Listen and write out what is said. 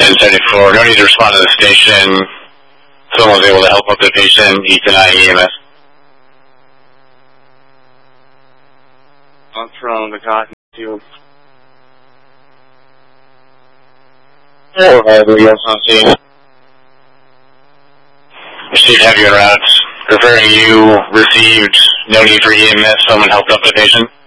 1074, no need to respond to the station. Someone was able to help up the patient, Ethan EMS. I'm from the Cotton Field. Everybody else on scene. Received heavy routes. Referring you received no need for EMS, someone helped up the patient.